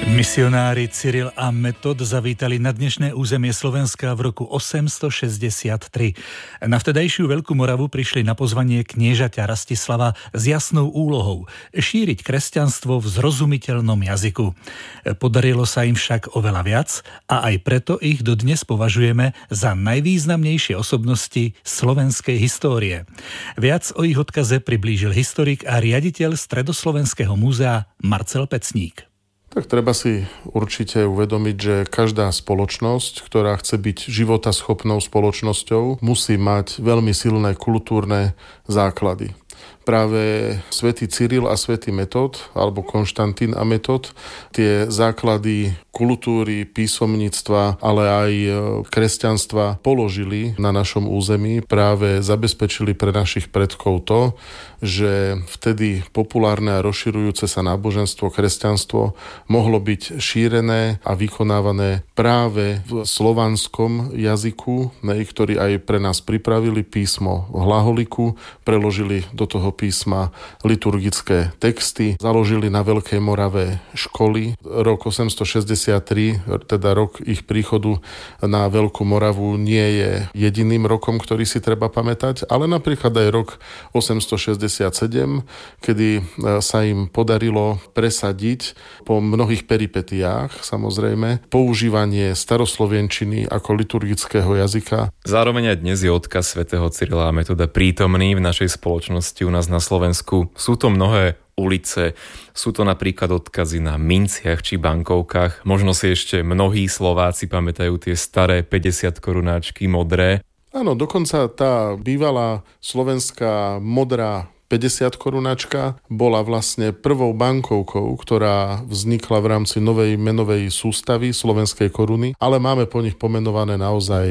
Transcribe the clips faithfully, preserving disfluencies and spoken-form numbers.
Misionári Cyril a Metod zavítali na dnešné územie Slovenska v roku osemstošesťdesiattri. Na vtedajšiu Veľkú Moravu prišli na pozvanie kniežaťa Rastislava s jasnou úlohou šíriť kresťanstvo v zrozumiteľnom jazyku. Podarilo sa im však oveľa viac a aj preto ich dodnes považujeme za najvýznamnejšie osobnosti slovenskej histórie. Viac o ich odkaze priblížil historik a riaditeľ Stredoslovenského múzea Marcel Pecník. Tak treba si určite uvedomiť, že každá spoločnosť, ktorá chce byť životaschopnou spoločnosťou, musí mať veľmi silné kultúrne základy. Práve svätý Cyril a svätý Metod, alebo Konštantín a Metod, tie základy kultúry, písomníctva, ale aj kresťanstva položili na našom území, práve zabezpečili pre našich predkov to, že vtedy populárne a rozširujúce sa náboženstvo, kresťanstvo mohlo byť šírené a vykonávané práve v slovanskom jazyku, ktorý aj pre nás pripravili písmo hlaholiku, preložili do toho písma liturgické texty, založili na Veľkej Morave školy. Rok osemstošesťdesiattri, teda rok ich príchodu na Veľkú Moravu, nie je jediným rokom, ktorý si treba pamätať, ale napríklad aj rok osemstošesťdesiatsedem, kedy sa im podarilo presadiť po mnohých peripetiách, samozrejme, používanie staroslovenčiny ako liturgického jazyka. Zároveň aj dnes je odkaz svätého Cyrila a Metoda prítomný v našej spoločnosti u nás na Slovensku. Sú to mnohé ulice, sú to napríklad odkazy na minciach či bankovkách. Možno si ešte mnohí Slováci pamätajú tie staré päťdesiat korunáčky modré. Áno, dokonca tá bývalá slovenská modrá päťdesiat korunáčka bola vlastne prvou bankovkou, ktorá vznikla v rámci novej menovej sústavy slovenskej koruny, ale máme po nich pomenované naozaj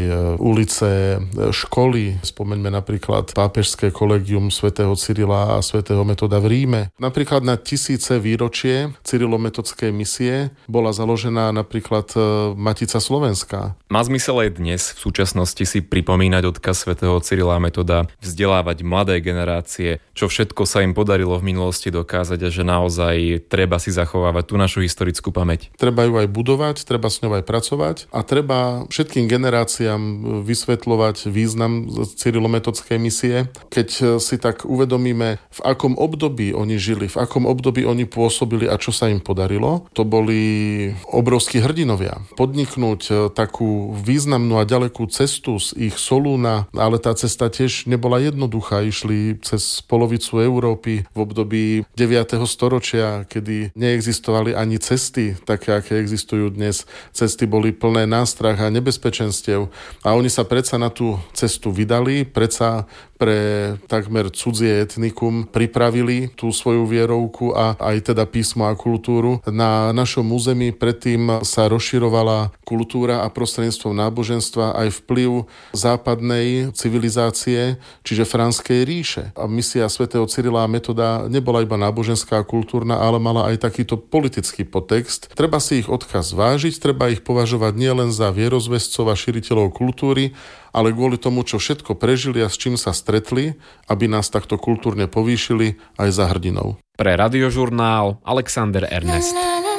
ulice, školy. Spomeňme napríklad pápežské kolegium svätého Cyrila a svätého Metoda v Ríme. Napríklad na tisíce výročie cyrilometodskej misie bola založená napríklad Matica Slovenská. Má zmysel aj dnes v súčasnosti si pripomínať odkaz svätého Cyrila a Metoda, vzdelávať mladé generácie, čo všetko sa im podarilo v minulosti dokázať a že naozaj treba si zachovávať tú našu historickú pamäť. Treba ju aj budovať, treba s ňou aj pracovať a treba všetkým generáciám vysvetľovať význam cyrilometodskej misie. Keď si tak uvedomíme, v akom období oni žili, v akom období oni pôsobili a čo sa im podarilo, to boli obrovskí hrdinovia. Podniknúť takú významnú a ďalekú cestu z ich Solúna, ale tá cesta tiež nebola jednoduchá, išli cez polovicu Európy v období deviateho storočia, kedy neexistovali ani cesty, také, aké existujú dnes. Cesty boli plné nástrah a nebezpečenstiev a oni sa predsa na tú cestu vydali, predsa pre takmer cudzie etnikum pripravili tú svoju vierovku a aj teda písmo a kultúru. Na našom území predtým sa rozširovala kultúra a prostredníctvom náboženstva aj vplyv západnej civilizácie, čiže Franskej ríše. A misia svätého Cyrila a Metoda nebola iba náboženská a kultúrna, ale mala aj takýto politický podtext. Treba si ich odkaz vážiť, treba ich považovať nielen za vierozvescov a šíriteľov kultúry, ale kvôli tomu, čo všetko prežili a s čím sa stretli, aby nás takto kultúrne povýšili aj za hrdinou. Pre Radiožurnál Alexander Ernest.